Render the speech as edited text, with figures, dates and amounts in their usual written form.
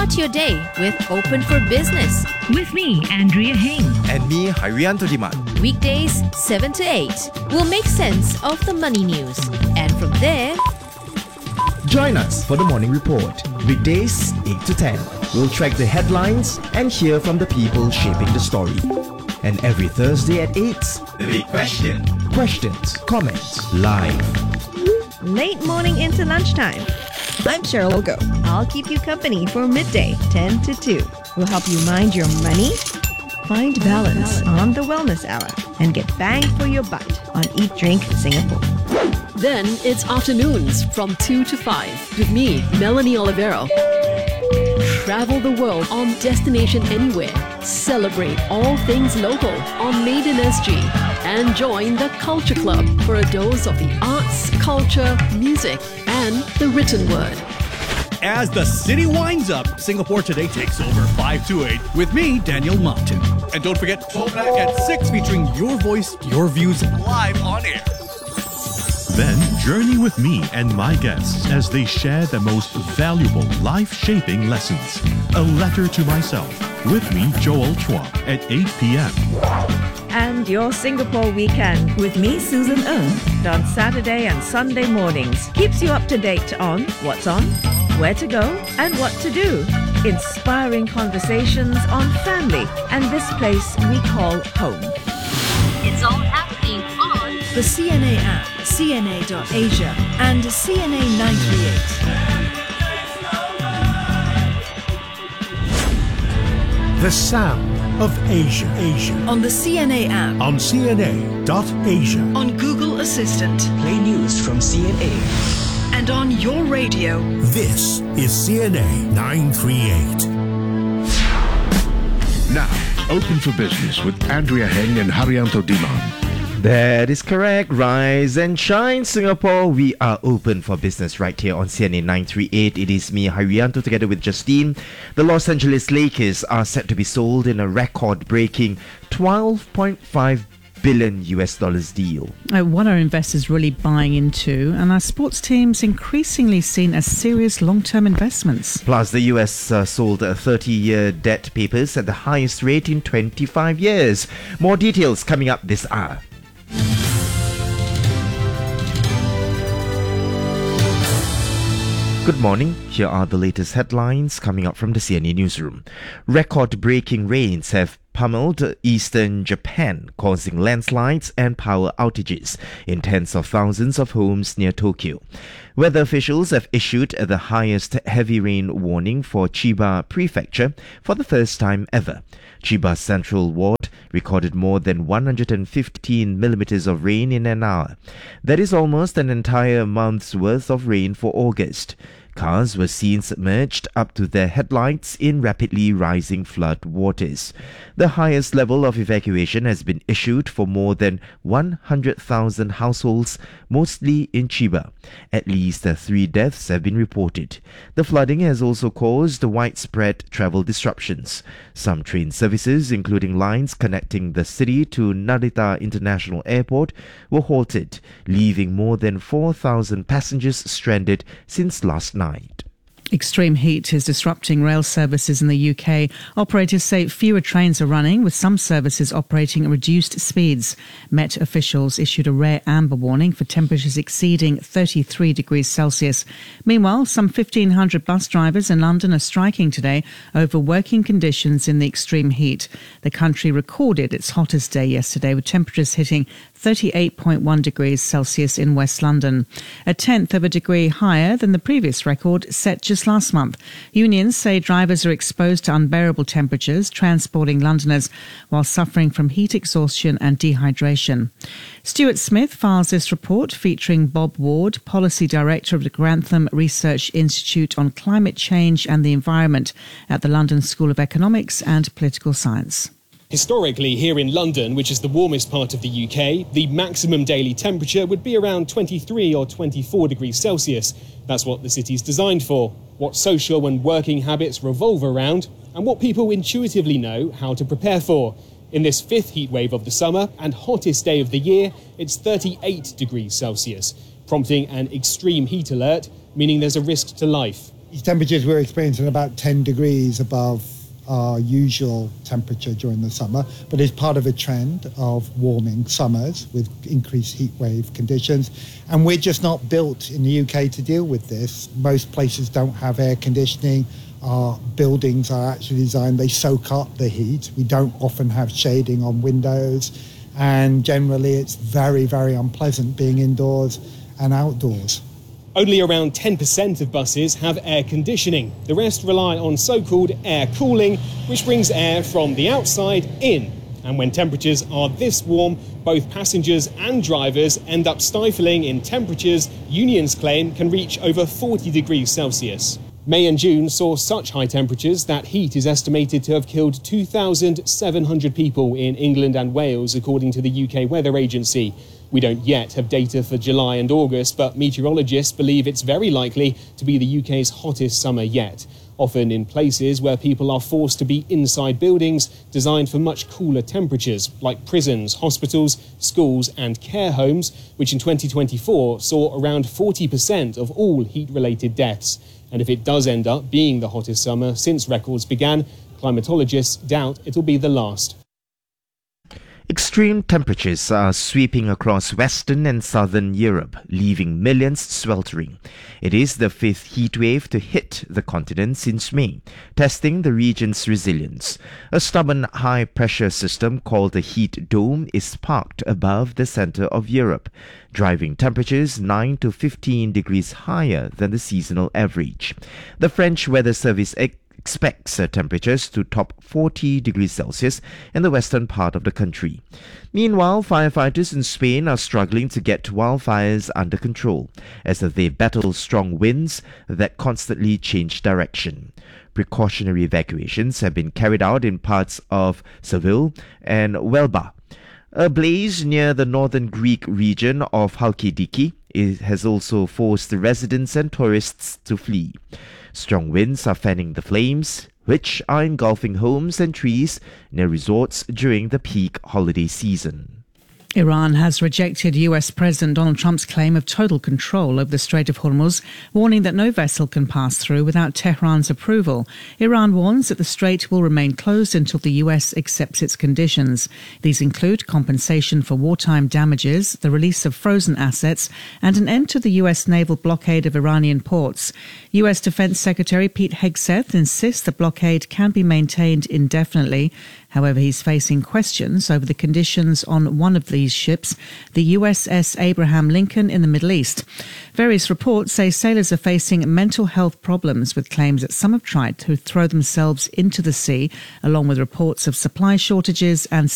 Start your day with Open for Business. With me, Andrea Heng. And me, Harianto Diman. Weekdays 7 to 8. We'll make sense of the money news. And from there, join us for the Morning Report. Weekdays 8 to 10. We'll track the headlines and hear from the people shaping the story. And every Thursday at 8, The Big Question. questions, comments, live. Late morning into lunchtime. I'm Cheryl Ogo. I'll keep you company for midday, 10 to 2. We'll help you mind your money, find balance on the Wellness Hour, and get bang for your buck on Eat Drink Singapore. Then it's afternoons from 2 to 5 with me, Melanie Olivero. Travel the world on Destination Anywhere. Celebrate all things local on Made in SG. And join the Culture Club for a dose of the arts, culture, music, and the written word. As the city winds up, Singapore Today takes over 5 to 8 with me, Daniel Martin. And don't forget, Throwback at 6 featuring your voice, your views live on air. Then journey with me and my guests as they share the most valuable life-shaping lessons. A letter to myself. With me, Joel Chua at 8 p.m. And your Singapore weekend with me, Susan Ng, on Saturday and Sunday mornings. Keeps you up to date on what's on, where to go, and what to do. Inspiring conversations on family and this place we call home. It's all happening on the CNA app, CNA.Asia, and CNA 938. The sound of Asia. On the CNA app. On CNA.Asia. On Google Assistant. Play news from CNA. And on your radio. This is CNA 938. Now, Open for Business with Andrea Heng and Harianto Diman. That is correct. Rise and shine, Singapore. We are open for business right here on CNA 938. It is me, Harianto, together with Justine. The Los Angeles Lakers are set to be sold in a record-breaking $12.5 billion deal. What are investors really buying into? And are sports teams increasingly seen as serious long-term investments? Plus, the US sold 30-year debt papers at the highest rate in 25 years. More details coming up this hour. Good morning. Here are the latest headlines coming up from the CNA newsroom. Record-breaking rains have pummeled eastern Japan, causing landslides and power outages in tens of thousands of homes near Tokyo. Weather officials have issued the highest heavy rain warning for Chiba Prefecture for the first time ever. Chiba Central Ward recorded more than 115 millimeters of rain in an hour. That is almost an entire month's worth of rain for August. Cars were seen submerged up to their headlights in rapidly rising flood waters. The highest level of evacuation has been issued for more than 100,000 households, mostly in Chiba. At least 3 deaths have been reported. The flooding has also caused widespread travel disruptions. Some train services, including lines connecting the city to Narita International Airport, were halted, leaving more than 4,000 passengers stranded since last night. Extreme heat is disrupting rail services in the UK. Operators say fewer trains are running, with some services operating at reduced speeds. Met officials issued a rare amber warning for temperatures exceeding 33 degrees Celsius. Meanwhile, some 1,500 bus drivers in London are striking today over working conditions in the extreme heat. The country recorded its hottest day yesterday, with temperatures hitting 38.1 degrees Celsius in West London, a tenth of a degree higher than the previous record set just last month. Unions say drivers are exposed to unbearable temperatures, transporting Londoners while suffering from heat exhaustion and dehydration. Stuart Smith files this report featuring Bob Ward, Policy Director of the Grantham Research Institute on Climate Change and the Environment at the London School of Economics and Political Science. Historically, here in London, which is the warmest part of the UK, the maximum daily temperature would be around 23 or 24 degrees Celsius. That's what the city's designed for, what social and working habits revolve around, and what people intuitively know how to prepare for. In this fifth heatwave of the summer and hottest day of the year, it's 38 degrees Celsius, prompting an extreme heat alert, meaning there's a risk to life. These temperatures we're experiencing about 10 degrees above our usual temperature during the summer, but it's part of a trend of warming summers with increased heat wave conditions. And we're just not built in the UK to deal with this. Most places don't have air conditioning. Our buildings are actually designed, they soak up the heat. We don't often have shading on windows. And generally it's very, very unpleasant being indoors and outdoors. Only around 10% of buses have air conditioning. The rest rely on so-called air cooling, which brings air from the outside in. And when temperatures are this warm, both passengers and drivers end up stifling in temperatures unions claim can reach over 40 degrees Celsius. May and June saw such high temperatures that heat is estimated to have killed 2,700 people in England and Wales, according to the UK Weather Agency. We don't yet have data for July and August, but meteorologists believe it's very likely to be the UK's hottest summer yet, often in places where people are forced to be inside buildings designed for much cooler temperatures, like prisons, hospitals, schools and care homes, which in 2024 saw around 40% of all heat-related deaths. And if it does end up being the hottest summer since records began, climatologists doubt it'll be the last. Extreme temperatures are sweeping across Western and Southern Europe, leaving millions sweltering. It is the fifth heatwave to hit the continent since May, testing the region's resilience. A stubborn high-pressure system called the heat dome is parked above the center of Europe, driving temperatures 9 to 15 degrees higher than the seasonal average. The French Weather Service expects temperatures to top 40 degrees Celsius in the western part of the country. Meanwhile, firefighters in Spain are struggling to get wildfires under control as they battle strong winds that constantly change direction. Precautionary evacuations have been carried out in parts of Seville and Huelva. A blaze near the northern Greek region of Halkidiki has also forced the residents and tourists to flee. Strong winds are fanning the flames, which are engulfing homes and trees near resorts during the peak holiday season. Iran has rejected US President Donald Trump's claim of total control over the Strait of Hormuz, warning that no vessel can pass through without Tehran's approval. Iran warns that the strait will remain closed until the US accepts its conditions. These include compensation for wartime damages, the release of frozen assets, and an end to the US naval blockade of Iranian ports. US Defense Secretary Pete Hegseth insists the blockade can be maintained indefinitely. However, he's facing questions over the conditions on one of these ships, the USS Abraham Lincoln in the Middle East. Various reports say sailors are facing mental health problems, with claims that some have tried to throw themselves into the sea, along with reports of supply shortages and